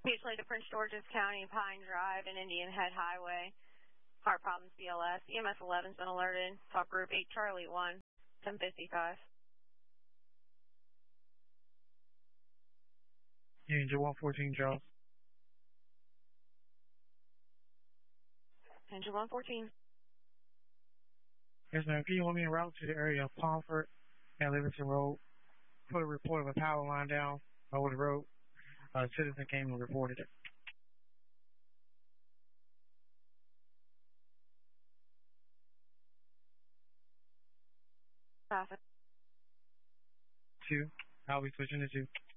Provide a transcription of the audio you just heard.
Mutually to Prince George's County, Pine Drive, and Indian Head Highway. Heart problems, BLS. EMS 11's been alerted. Talk group 8 Charlie 1, 1055. Angel 114, Charles. Angel 114. Yes, ma'am. Can you let me en route to the area of Pomfret and Livingston Road? Put a report of a power line down over the road. A citizen came and reported it. Traffic. 2. I'll be switching to 2.